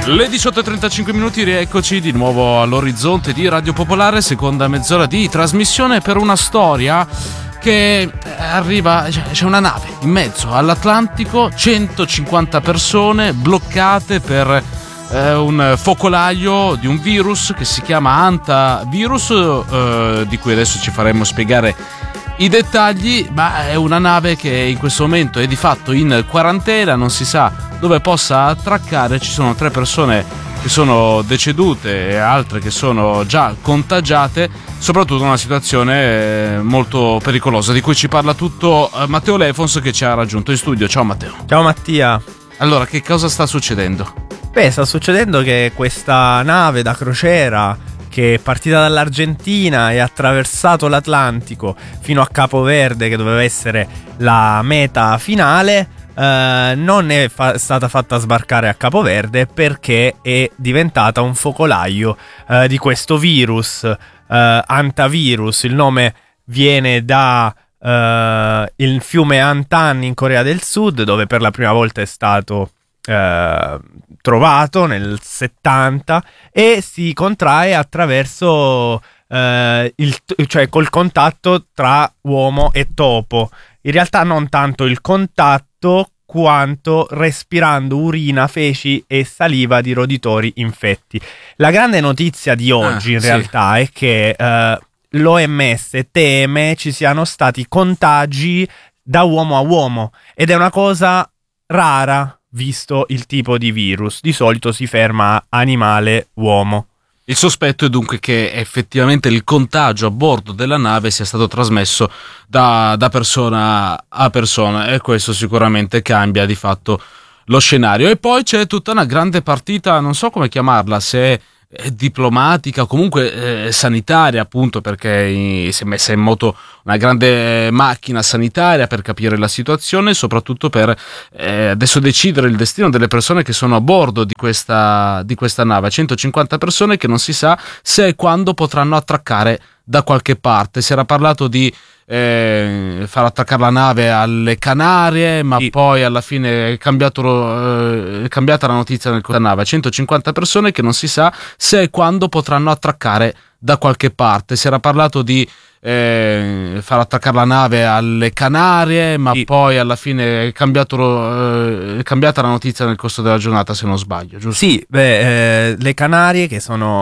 Le 18:35 minuti, rieccoci di nuovo all'orizzonte di Radio Popolare, seconda mezz'ora di trasmissione per una storia che arriva, c'è una nave in mezzo all'Atlantico, 150 persone bloccate per un focolaio di un virus che si chiama Hantavirus, di cui adesso ci faremo spiegare i dettagli, ma è una nave che in questo momento è di fatto in quarantena, non si sa dove possa attraccare. Ci sono 3 persone che sono decedute e altre che sono già contagiate, soprattutto una situazione molto pericolosa, di cui ci parla tutto Matteo Lefons, che ci ha raggiunto in studio. Ciao Matteo. Ciao Mattia. Allora, che cosa sta succedendo? Beh, sta succedendo che questa nave da crociera, che è partita dall'Argentina e ha attraversato l'Atlantico fino a Capo Verde, che doveva essere la meta finale, non è stata fatta sbarcare a Capo Verde perché è diventata un focolaio di questo virus, Hantavirus. Il nome viene da il fiume Hantan in Corea del Sud, dove per la prima volta è stato trovato nel 70, e si contrae attraverso cioè col contatto tra uomo e topo. In realtà non tanto il contatto quanto respirando urina, feci e saliva di roditori infetti. La grande notizia di oggi in realtà è che l'OMS teme ci siano stati contagi da uomo a uomo, ed è una cosa rara visto il tipo di virus. Di solito si ferma a animale-uomo. Il sospetto è dunque che effettivamente il contagio a bordo della nave sia stato trasmesso da persona a persona, e questo sicuramente cambia di fatto lo scenario. E poi c'è tutta una grande partita, non so come chiamarla, se è diplomatica, comunque sanitaria, appunto, perché si è messa in moto una grande macchina sanitaria per capire la situazione e soprattutto per adesso decidere il destino delle persone che sono a bordo di questa nave. 150 persone che non si sa se e quando potranno attraccare da qualche parte. Si era parlato di far attraccare la nave alle Canarie, ma poi alla fine è cambiata la notizia nel nave. 150 persone che non si sa se e quando potranno attraccare da qualche parte. Si era parlato di far attraccare la nave alle Canarie, ma poi alla fine è cambiata la notizia nel corso della giornata, se non sbaglio, giusto? Sì, le Canarie, che sono